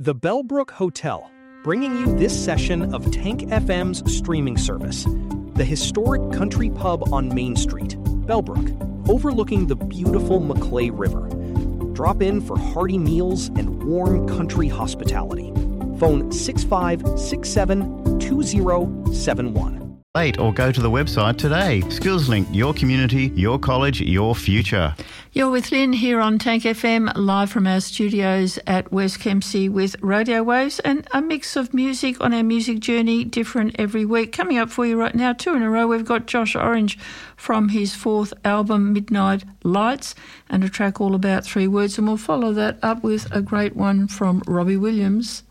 The Bellbrook Hotel, bringing you this session of Tank FM's streaming service. The historic country pub on Main Street, Bellbrook, overlooking the beautiful Maclay River. Drop in for hearty meals and warm country hospitality. Phone 6567-2071. Or go to the website today. SkillsLink, your community, your college, your future. You're with Lynn here on Tank FM, live from our studios at West Kempsey with radio waves and a mix of music on our music journey, different every week. Coming up for you right now, 2 in a row, we've got Josh Orange from his 4th album, Midnight Lights, and a track all about 3 words, and we'll follow that up with a great one from Robbie Williams.